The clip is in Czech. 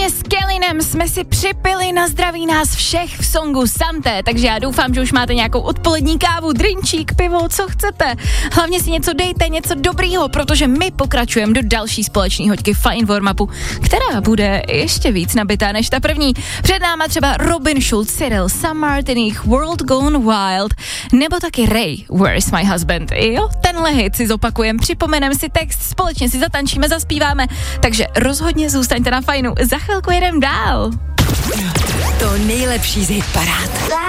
Společně s Kellinem jsme si připili na zdraví nás všech v songu Santé, takže já doufám, že už máte nějakou odpolední kávu, drinčík, pivo, co chcete. Hlavně si něco dejte, něco dobrýho, protože my pokračujeme do další společné hoďky Fajn warm-upu, která bude ještě víc nabitá než ta první. Před náma třeba Robin Schulz, Cyril, Sam Martiných, World Gone Wild, nebo taky Ray, Where is my husband. Jo, tenhle hit si zopakujeme, připomeneme si text, společně si zatančíme, zaspíváme, takže rozhodně zůstaňte na Fajnu, za chvilku jedem dál. To nejlepší z hitparád.